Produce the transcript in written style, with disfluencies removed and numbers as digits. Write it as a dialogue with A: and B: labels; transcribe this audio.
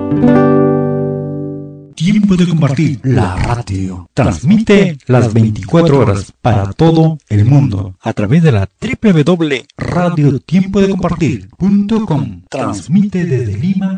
A: Tiempo de compartir. La radio transmite las 24 horas para todo el mundo a través de la www.radiotiempodecompartir.com. Transmite desde Lima,